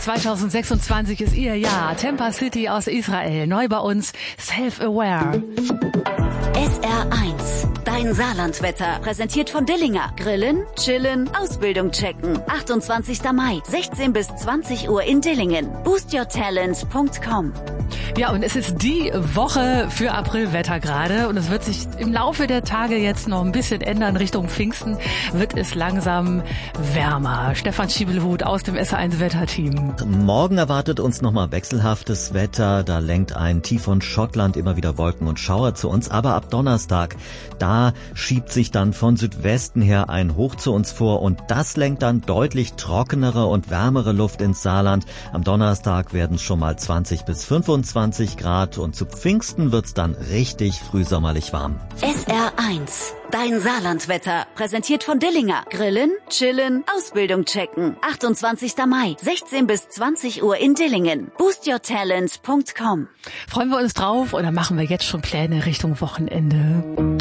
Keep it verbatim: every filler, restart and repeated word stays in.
zweitausendsechsundzwanzig ist ihr Jahr. Tampa City aus Israel. Neu bei uns. Self-Aware. S R eins. Dein Saarlandwetter. Präsentiert von Dillinger. Grillen, chillen, Ausbildung checken. achtundzwanzigster Mai. sechzehn bis zwanzig Uhr in Dillingen. boost your talent punkt com. Ja, und es ist die Woche für Aprilwetter gerade und es wird sich im Laufe der Tage jetzt noch ein bisschen ändern. Richtung Pfingsten wird es langsam wärmer. Stefan Schiebelhut aus dem S R eins Wetterteam. Morgen erwartet uns nochmal wechselhaftes Wetter. Da lenkt ein Tief von Schottland immer wieder Wolken und Schauer zu uns. Aber ab Donnerstag, da schiebt sich dann von Südwesten her ein Hoch zu uns vor und das lenkt dann deutlich trockenere und wärmere Luft ins Saarland. Am Donnerstag werden es schon mal zwanzig bis fünfundzwanzig Grad und zu Pfingsten wird's dann richtig frühsommerlich warm. S R eins. Dein Saarlandwetter. Präsentiert von Dillinger. Grillen, chillen, Ausbildung checken. achtundzwanzigster Mai. sechzehn bis zwanzig Uhr in Dillingen. boost your talent punkt com. Freuen wir uns drauf oder machen wir jetzt schon Pläne Richtung Wochenende?